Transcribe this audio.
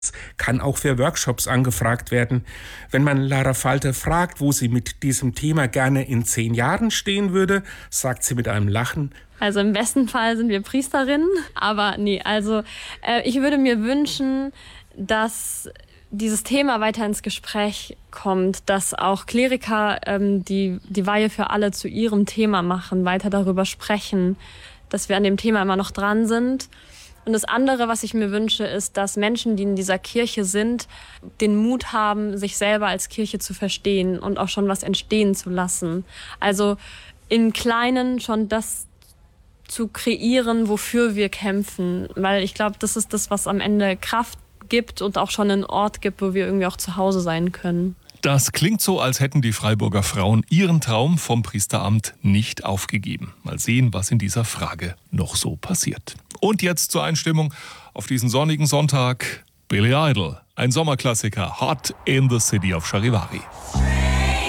kann auch für Workshops angefragt werden. Wenn man Lara Falter fragt, wo sie mit diesem Thema gerne in 10 Jahren stehen würde, sagt sie mit einem Lachen: Also im besten Fall sind wir Priesterinnen, aber nee, ich würde mir wünschen, dass dieses Thema weiter ins Gespräch kommt, dass auch Kleriker die Weihe für alle zu ihrem Thema machen, weiter darüber sprechen, dass wir an dem Thema immer noch dran sind. Und das andere, was ich mir wünsche, ist, dass Menschen, die in dieser Kirche sind, den Mut haben, sich selber als Kirche zu verstehen und auch schon was entstehen zu lassen. Also in Kleinen schon das zu kreieren, wofür wir kämpfen. Weil ich glaube, das ist das, was am Ende Kraft gibt und auch schon einen Ort gibt, wo wir irgendwie auch zu Hause sein können. Das klingt so, als hätten die Freiburger Frauen ihren Traum vom Priesteramt nicht aufgegeben. Mal sehen, was in dieser Frage noch so passiert. Und jetzt zur Einstimmung auf diesen sonnigen Sonntag: Billy Idol, ein Sommerklassiker, Hot in the City of Charivari.